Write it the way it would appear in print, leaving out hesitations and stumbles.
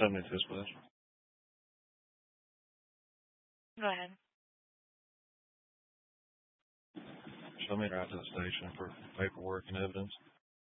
Send me this, please. Go ahead. Show me right to the station for paperwork and evidence.